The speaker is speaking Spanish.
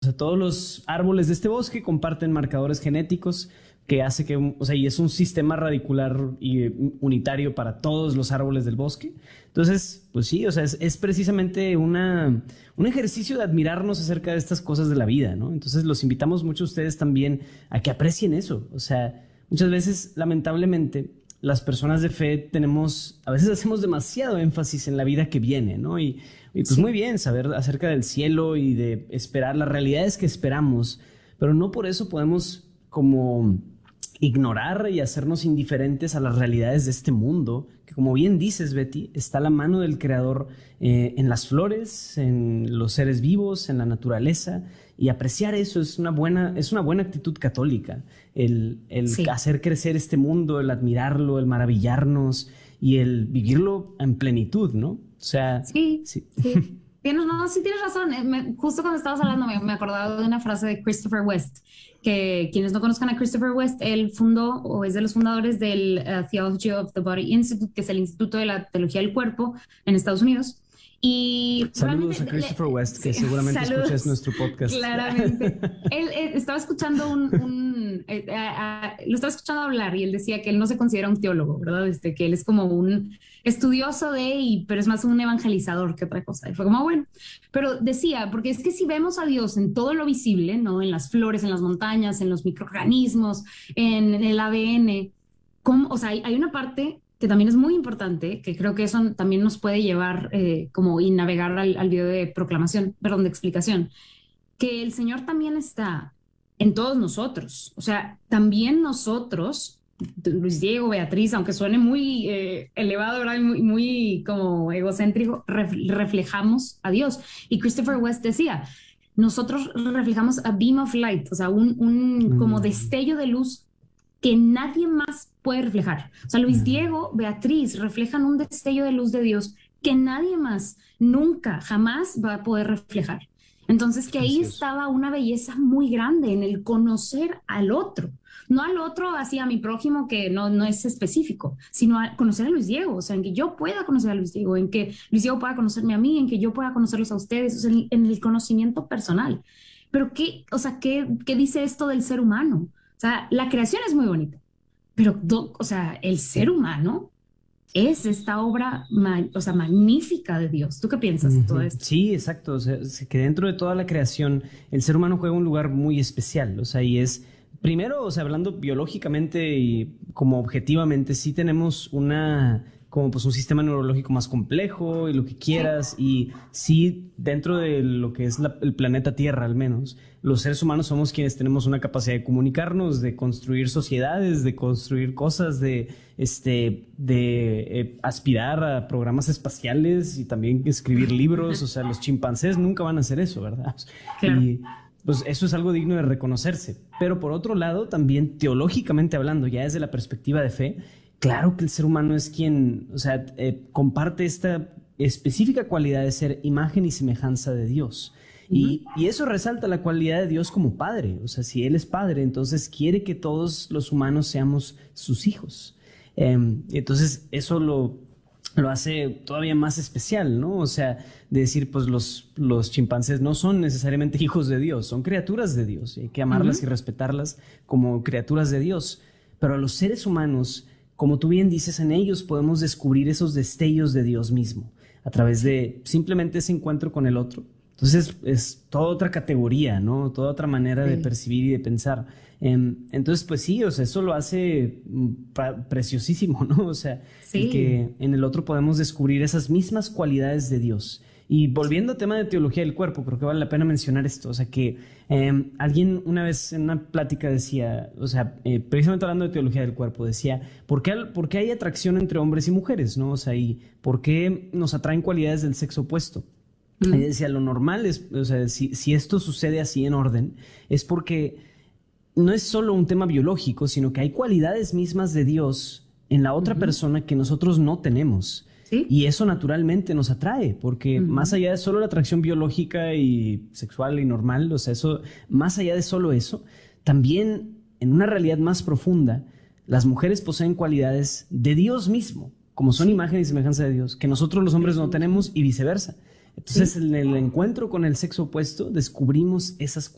sea, todos los árboles de este bosque comparten marcadores genéticos que hace que, o sea, y es un sistema radicular y unitario para todos los árboles del bosque. Entonces, pues sí, o sea, es precisamente un ejercicio de admirarnos acerca de estas cosas de la vida, ¿no? Entonces los invitamos mucho a ustedes también a que aprecien eso. O sea, muchas veces, lamentablemente, las personas de fe a veces hacemos demasiado énfasis en la vida que viene, ¿no? Y pues muy bien saber acerca del cielo y de esperar las realidades que esperamos, pero no por eso podemos como ignorar y hacernos indiferentes a las realidades de este mundo, que como bien dices, Betty, está la mano del Creador en las flores, en los seres vivos, en la naturaleza, y apreciar eso es una buena actitud católica, el hacer crecer este mundo, el admirarlo, el maravillarnos y el vivirlo en plenitud, ¿no? O sea, sí. Tienes razón. Justo cuando estabas hablando me acordaba de una frase de Christopher West, que quienes no conozcan a Christopher West, él fundó o es de los fundadores del Theology of the Body Institute, que es el Instituto de la Teología del Cuerpo en Estados Unidos. Y saludos a Christopher West, que seguramente escuchas nuestro podcast. Claramente. Él estaba escuchando lo estaba escuchando hablar y él decía que él no se considera un teólogo, ¿verdad? Que él es como un estudioso pero es más un evangelizador que otra cosa. Y fue como, bueno, pero decía, porque es que si vemos a Dios en todo lo visible, ¿no? En las flores, en las montañas, en los microorganismos, en el ADN, o sea, hay una parte que también es muy importante, que creo que eso también nos puede llevar y navegar al video de de explicación, que el Señor también está en todos nosotros. O sea, también nosotros, Luis Diego, Beatriz, aunque suene muy elevado, ¿verdad? Muy como egocéntrico, reflejamos a Dios. Y Christopher West decía, nosotros reflejamos a beam of light, o sea, un como destello de luz que nadie más puede reflejar. O sea, Luis Diego, Beatriz reflejan un destello de luz de Dios que nadie más, nunca, jamás va a poder reflejar. Entonces, que ahí estaba una belleza muy grande en el conocer al otro. No al otro así a mi prójimo que no es específico, sino a conocer a Luis Diego, o sea, en que yo pueda conocer a Luis Diego, en que Luis Diego pueda conocerme a mí, en que yo pueda conocerlos a ustedes, o sea, en el conocimiento personal. Pero ¿qué dice esto del ser humano? O sea, la creación es muy bonita, pero o sea, el ser humano es esta obra magnífica de Dios. ¿Tú qué piensas de todo esto? Sí, exacto. O sea, que dentro de toda la creación, el ser humano juega un lugar muy especial. O sea, y es, primero, o sea, hablando biológicamente y como objetivamente, sí tenemos como pues un sistema neurológico más complejo y lo que quieras, y sí, dentro de lo que es el planeta Tierra al menos, los seres humanos somos quienes tenemos una capacidad de comunicarnos, de construir sociedades, de construir cosas, de aspirar a programas espaciales y también escribir libros. O sea, los chimpancés nunca van a hacer eso, ¿verdad? Claro. Y pues eso es algo digno de reconocerse. Pero por otro lado, también teológicamente hablando, ya desde la perspectiva de fe, claro que el ser humano es quien, o sea, comparte esta específica cualidad de ser imagen y semejanza de Dios. Y eso resalta la cualidad de Dios como padre. O sea, si Él es padre, entonces quiere que todos los humanos seamos sus hijos. Entonces eso lo hace todavía más especial, ¿no? O sea, de decir, pues los chimpancés no son necesariamente hijos de Dios, son criaturas de Dios. Y hay que amarlas y respetarlas como criaturas de Dios. Pero a los seres humanos, como tú bien dices, en ellos podemos descubrir esos destellos de Dios mismo a través de simplemente ese encuentro con el otro. Entonces es toda otra categoría, ¿no? Toda otra manera de percibir y de pensar. Entonces, pues sí, o sea, eso lo hace preciosísimo, ¿no? O sea, que en el otro podemos descubrir esas mismas cualidades de Dios. Y volviendo al tema de teología del cuerpo, creo que vale la pena mencionar esto. O sea, que alguien una vez en una plática decía, o sea, precisamente hablando de teología del cuerpo, decía, ¿por qué hay atracción entre hombres y mujeres, no? O sea, ¿y por qué nos atraen cualidades del sexo opuesto? Y decía, lo normal es, o sea, si esto sucede así en orden, es porque no es solo un tema biológico, sino que hay cualidades mismas de Dios en la otra persona que nosotros no tenemos. ¿Sí? Y eso naturalmente nos atrae, porque más allá de solo la atracción biológica y sexual y normal, o sea, eso, más allá de solo eso, también en una realidad más profunda, las mujeres poseen cualidades de Dios mismo, como son imagen y semejanza de Dios, que nosotros los hombres no tenemos y viceversa. Entonces, en el encuentro con el sexo opuesto, descubrimos esas